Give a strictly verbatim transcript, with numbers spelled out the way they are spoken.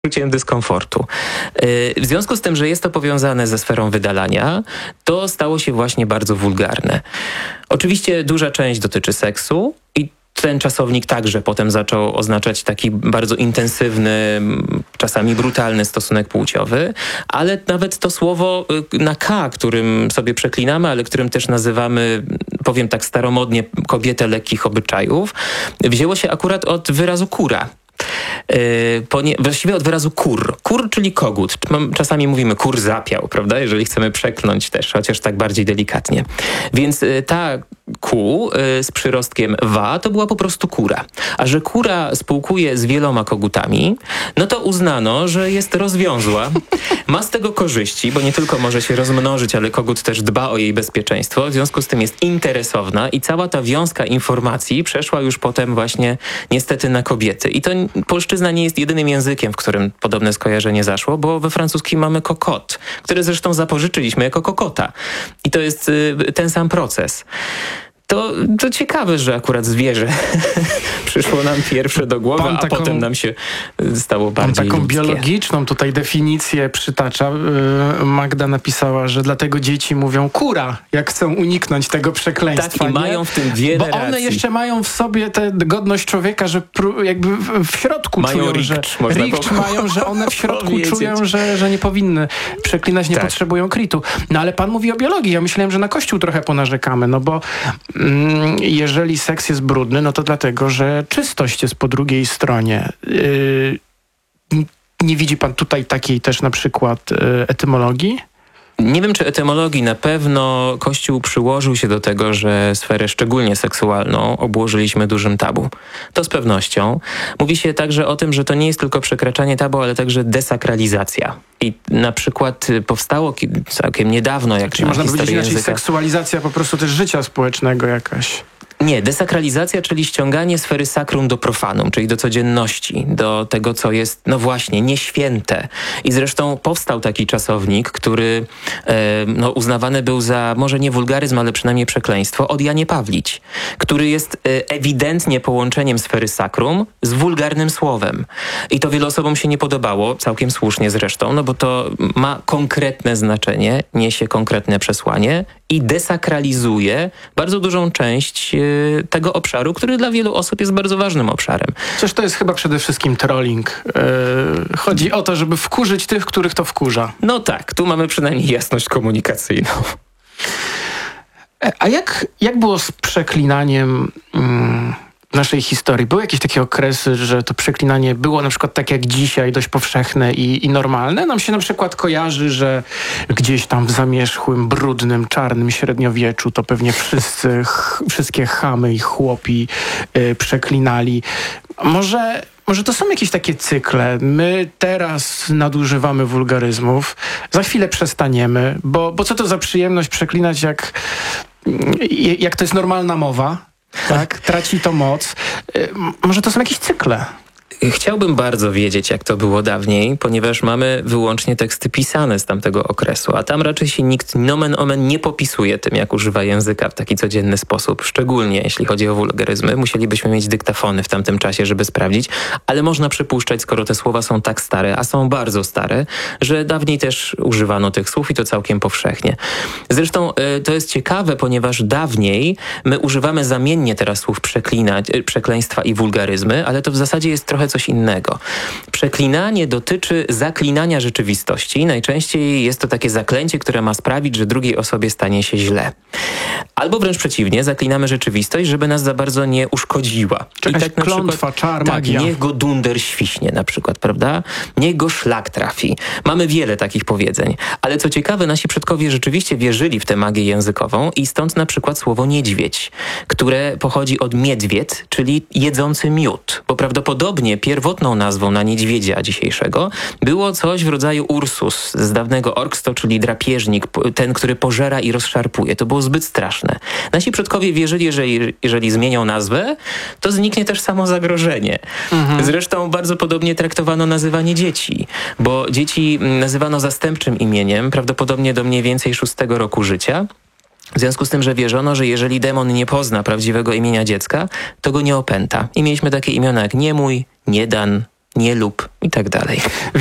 poczuciem dyskomfortu. W związku z tym, że jest to powiązane ze sferą wydalania, to stało się właśnie bardzo wulgarne. Oczywiście duża część dotyczy seksu i ten czasownik także potem zaczął oznaczać taki bardzo intensywny, czasami brutalny stosunek płciowy, ale nawet to słowo na K, którym sobie przeklinamy, ale którym też nazywamy, powiem tak staromodnie, kobietę lekkich obyczajów, wzięło się akurat od wyrazu kura. Yy, ponie, właściwie od wyrazu kur. Kur, czyli kogut. Czasami mówimy kur zapiał, prawda? Jeżeli chcemy przeklnąć też, chociaż tak bardziej delikatnie. Więc yy, ta ku yy, z przyrostkiem wa to była po prostu kura. A że kura spółkuje z wieloma kogutami, no to uznano, że jest rozwiązła. Ma z tego korzyści, bo nie tylko może się rozmnożyć, ale kogut też dba o jej bezpieczeństwo. W związku z tym jest interesowna i cała ta wiązka informacji przeszła już potem właśnie niestety na kobiety. I to polszczyzna nie jest jedynym językiem, w którym podobne skojarzenie zaszło, bo we francuskim mamy kokot, który zresztą zapożyczyliśmy jako kokota. I to jest y, ten sam proces. To, to ciekawe, że akurat zwierzę przyszło nam pierwsze do głowy, pan a taką, potem nam się stało bardziej pan taką ludzkie. Biologiczną tutaj definicję przytacza. Magda napisała, że dlatego dzieci mówią kura, jak chcą uniknąć tego przekleństwa. Tak, i mają w tym wiele Bo racji. one jeszcze mają w sobie tę godność człowieka, że pró- jakby w środku mają czują, ricz, że można ricz po- mają, że one w środku powiedzieć. czują, że, że nie powinny przeklinać, nie tak. potrzebują kritu. No ale pan mówi o biologii. Ja myślałem, że na Kościół trochę ponarzekamy, no bo mm, jeżeli seks jest brudny, no to dlatego, że czystość jest po drugiej stronie. Yy, nie widzi pan tutaj takiej też na przykład yy, etymologii? Nie wiem, czy etymologii. Na pewno Kościół przyłożył się do tego, że sferę szczególnie seksualną obłożyliśmy dużym tabu. To z pewnością. Mówi się także o tym, że to nie jest tylko przekraczanie tabu, ale także desakralizacja. I na przykład powstało całkiem niedawno, jak Czyli na można powiedzieć historię inaczej, języka. seksualizacja po prostu też życia społecznego jakaś. Nie, desakralizacja, czyli ściąganie sfery sakrum do profanum, czyli do codzienności, do tego, co jest, no właśnie, nieświęte. I zresztą powstał taki czasownik, który e, no, uznawany był za, może nie wulgaryzm, ale przynajmniej przekleństwo, od Janie Pawlić, który jest e, ewidentnie połączeniem sfery sakrum z wulgarnym słowem. I to wielu osobom się nie podobało, całkiem słusznie zresztą, no bo to ma konkretne znaczenie, niesie konkretne przesłanie i desakralizuje bardzo dużą część e, tego obszaru, który dla wielu osób jest bardzo ważnym obszarem. Przecież to jest chyba przede wszystkim trolling. Yy, chodzi o to, żeby wkurzyć tych, których to wkurza. No tak, tu mamy przynajmniej jasność komunikacyjną. A jak, jak było z przeklinaniem mm, w naszej historii? Były jakieś takie okresy, że to przeklinanie było na przykład tak jak dzisiaj, dość powszechne i, i normalne? Nam się na przykład kojarzy, że gdzieś tam w zamierzchłym, brudnym, czarnym średniowieczu to pewnie wszyscy, ch, wszystkie chamy i chłopi y, przeklinali. Może... Może to są jakieś takie cykle. My teraz nadużywamy wulgaryzmów, za chwilę przestaniemy, bo, bo co to za przyjemność przeklinać, jak, jak to jest normalna mowa, tak? Traci to moc. Może to są jakieś cykle. Chciałbym bardzo wiedzieć, jak to było dawniej, ponieważ mamy wyłącznie teksty pisane z tamtego okresu, a tam raczej się nikt nomen omen nie popisuje tym, jak używa języka w taki codzienny sposób, szczególnie jeśli chodzi o wulgaryzmy. Musielibyśmy mieć dyktafony w tamtym czasie, żeby sprawdzić, ale można przypuszczać, skoro te słowa są tak stare, a są bardzo stare, że dawniej też używano tych słów i to całkiem powszechnie. Zresztą y, to jest ciekawe, ponieważ dawniej my używamy zamiennie teraz słów przeklinać, y, przekleństwa i wulgaryzmy, ale to w zasadzie jest trochę coś innego. Przeklinanie dotyczy zaklinania rzeczywistości. Najczęściej jest to takie zaklęcie, które ma sprawić, że drugiej osobie stanie się źle. Albo wręcz przeciwnie, zaklinamy rzeczywistość, żeby nas za bardzo nie uszkodziła. I tak na klątwa, przykład, czar, tak, magia. Niech go dunder świśnie na przykład, prawda? Niech go szlak trafi. Mamy wiele takich powiedzeń. Ale co ciekawe, nasi przodkowie rzeczywiście wierzyli w tę magię językową i stąd na przykład słowo niedźwiedź, które pochodzi od miedwiet, czyli jedzący miód. Bo prawdopodobnie pierwotną nazwą na niedźwiedzia dzisiejszego było coś w rodzaju Ursus z dawnego Orksto, czyli drapieżnik, ten, który pożera i rozszarpuje. To było zbyt straszne. Nasi przodkowie wierzyli, że jeżeli zmienią nazwę, to zniknie też samo zagrożenie. Mhm. Zresztą bardzo podobnie traktowano nazywanie dzieci, bo dzieci nazywano zastępczym imieniem, prawdopodobnie do mniej więcej szóstego roku życia. W związku z tym, że wierzono, że jeżeli demon nie pozna prawdziwego imienia dziecka, to go nie opęta. I mieliśmy takie imiona jak Niemój, Niedan, nie lub i tak dalej.